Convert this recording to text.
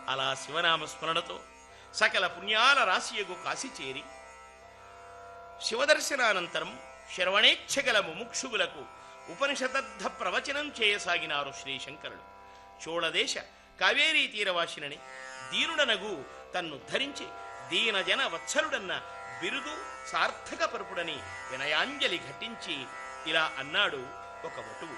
అలా శివనామస్మరణతో సకల పుణ్యాల రాశియగు కాశి చేరి శివదర్శనానంతరం శ్రవణేచ్ఛగల ముముక్షువులకు ఉపనిషదర్థ ప్రవచనం చేయసాగినారు శ్రీశంకరుడు. చోళదేశ కావేరీ తీరవాసినని దీనుడనగు తన్ను ధరించి దీనజన వత్సలుడన్న బిరుదు సార్థక పరుపుడని వినయాంజలి ఘటించి ఇలా అన్నాడు ఒక వటువు.